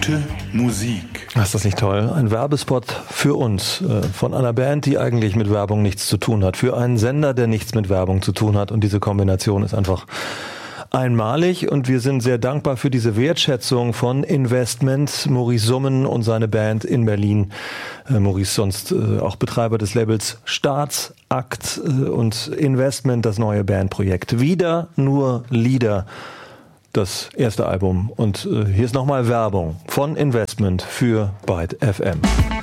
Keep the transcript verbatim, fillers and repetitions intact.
Gute Musik. Ist das nicht toll? Ein Werbespot für uns, äh, von einer Band, die eigentlich mit Werbung nichts zu tun hat, für einen Sender, der nichts mit Werbung zu tun hat. Und diese Kombination ist einfach einmalig und wir sind sehr dankbar für diese Wertschätzung von Investment. Maurice Summen und seine Band in Berlin. Äh, Maurice sonst äh, auch Betreiber des Labels Staatsakt äh, und Investment, das neue Bandprojekt. Wieder nur Lieder, das erste Album. Und äh, hier ist nochmal Werbung von Investment für Byte F M.